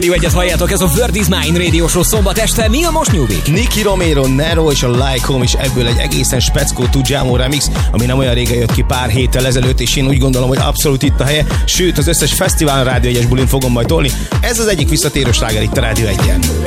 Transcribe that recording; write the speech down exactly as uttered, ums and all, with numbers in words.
Rádió egyet halljátok, ez a Word is Mine Radio Show szombat este. Mi a most nyúlik? Nicky Romero, Nero és a Like Home is ebből egy egészen speckó Tujamo remix, ami nem olyan régen jött ki, pár héttel ezelőtt, és én úgy gondolom, hogy abszolút itt a helye, sőt az összes fesztiválon Rádió egyes bulin fogom majd tolni. Ez az egyik visszatérő sláger itt a Rádió egyen.